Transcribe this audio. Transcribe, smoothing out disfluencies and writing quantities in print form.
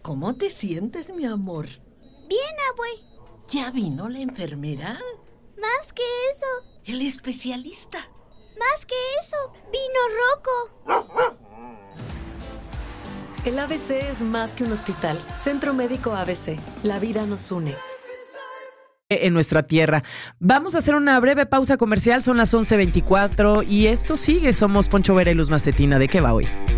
¿Cómo te sientes, mi amor? Bien, abue. ¿Ya vino la enfermera? Más que eso. El especialista. Más que eso. Vino Rocco. El ABC es más que un hospital. Centro Médico ABC. La vida nos une. En nuestra tierra. Vamos a hacer una breve pausa comercial. Son las 11:24 y esto sigue. Somos Poncho Vera y Luz Macetina. ¿De qué va hoy?